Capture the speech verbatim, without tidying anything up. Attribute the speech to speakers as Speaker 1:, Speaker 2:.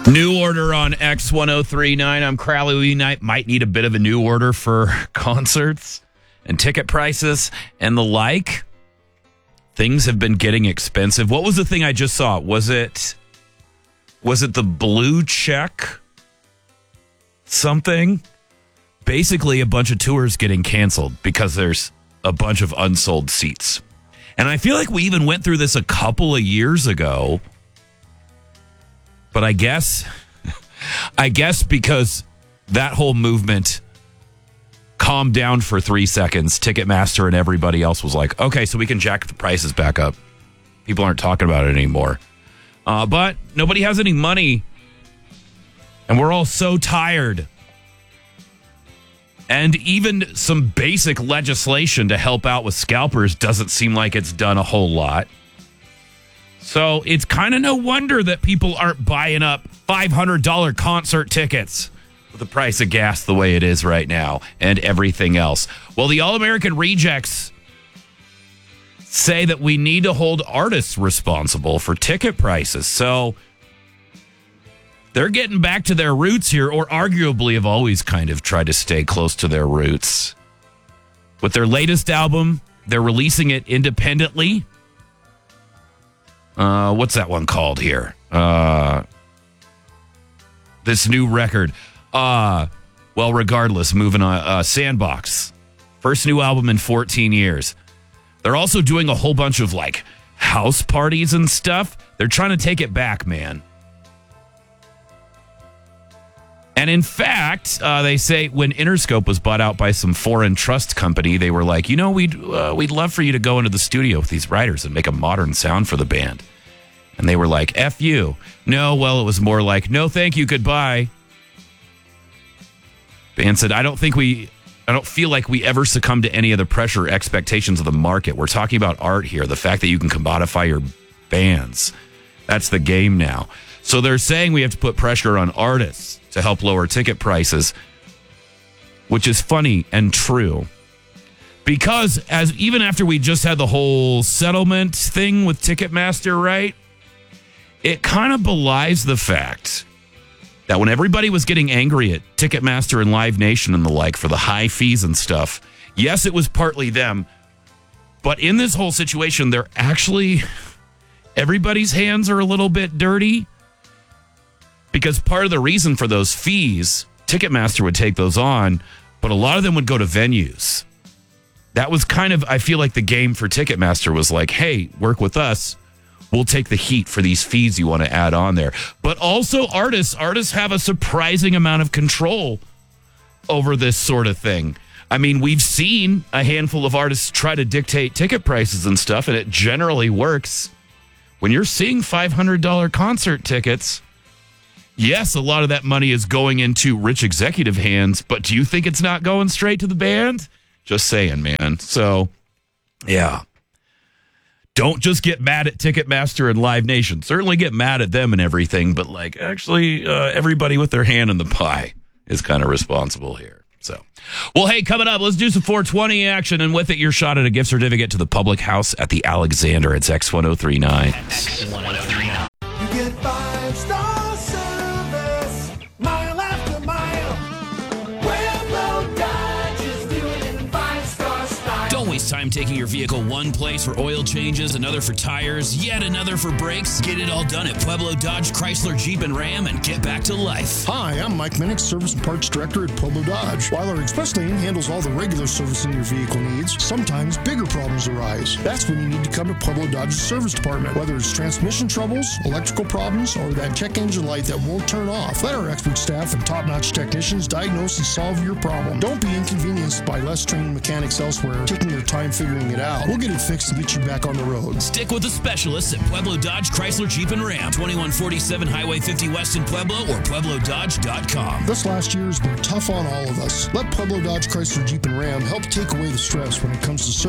Speaker 1: New order on X ten thirty-nine. I'm Crowley. We might, might need a bit of a new order for concerts and ticket prices and the like. Things have been getting expensive. What was the thing I just saw? Was it was it the Blue Check something? Basically, a bunch of tours getting canceled because there's a bunch of unsold seats. And I feel like we even went through this a couple of years ago. But I guess, I guess because that whole movement calmed down for three seconds, Ticketmaster and everybody else was like, okay, so we can jack the prices back up. People aren't talking about it anymore. Uh, but nobody has any money. And we're all so tired. And even some basic legislation to help out with scalpers doesn't seem like it's done a whole lot. So it's kind of no wonder that people aren't buying up five hundred dollars concert tickets with the price of gas the way it is right now and everything else. Well, the All-American Rejects say that we need to hold artists responsible for ticket prices. So they're getting back to their roots here, or arguably have always kind of tried to stay close to their roots. With their latest album, they're releasing it independently. Uh, what's that one called here? Uh, this new record. Uh, well, regardless, moving on. Uh, Sandbox. First new album in fourteen years. They're also doing a whole bunch of like house parties and stuff. They're trying to take it back, man. And in fact, uh, they say when Interscope was bought out by some foreign trust company, they were like, you know, we'd uh, we'd love for you to go into the studio with these writers and make a modern sound for the band. And they were like, F you. No, well, it was more like, no, thank you, goodbye. Band said, I don't think we, I don't feel like we ever succumb to any of the pressure or expectations of the market. We're talking about art here. The fact that you can commodify your bands. That's the game now. So they're saying we have to put pressure on artists to help lower ticket prices, which is funny and true. Because as even after we just had the whole settlement thing with Ticketmaster, right? It kind of belies the fact that when everybody was getting angry at Ticketmaster and Live Nation and the like for the high fees and stuff, yes, it was partly them. But in this whole situation, they're actually, everybody's hands are a little bit dirty. Because part of the reason for those fees, Ticketmaster would take those on, but a lot of them would go to venues. That was kind of, I feel like the game for Ticketmaster was like, hey, work with us. We'll take the heat for these fees you want to add on there. But also artists, artists have a surprising amount of control over this sort of thing. I mean, we've seen a handful of artists try to dictate ticket prices and stuff, and it generally works. When you're seeing five hundred dollars concert tickets, yes, a lot of that money is going into rich executive hands, but do you think it's not going straight to the band? Just saying, man. So, yeah. Don't just get mad at Ticketmaster and Live Nation. Certainly get mad at them and everything, but like actually uh, everybody with their hand in the pie is kind of responsible here. So, well, hey, coming up, let's do some four twenty action, and with it, your shot at a gift certificate to the Public House at the Alexander. It's X ten thirty-nine. X ten thirty-nine.
Speaker 2: You get five star service, mile after mile. Pueblo Dodge is doing it in five star style.
Speaker 3: Don't waste time taking your vehicle one place for oil changes, another for tires, yet another for brakes. Get it all done at Pueblo Dodge, Chrysler, Jeep, and Ram, and get back to life.
Speaker 4: Hi, I'm Mike Minnick, Service and Parts Director at Pueblo Dodge. While our Express Lane handles all the regular servicing your vehicle needs, sometimes bigger problems arise. That's when you need to come to Pueblo Dodge's service department. Whether it's transmission troubles, electrical problems, or that check engine light that won't turn off, let our expert staff and top-notch technicians diagnose and solve your problem. Don't be inconvenienced by less trained mechanics elsewhere taking their time figuring it out. We'll get it fixed and get you back on the road.
Speaker 3: Stick with the specialists at Pueblo Dodge, Chrysler, Jeep, and Ram. twenty-one forty-seven Highway fifty West in Pueblo or pueblo dodge dot com.
Speaker 4: This last year has been tough on all of us. Let Pueblo Dodge, Chrysler, Jeep, and Ram help take away the stress when it comes to service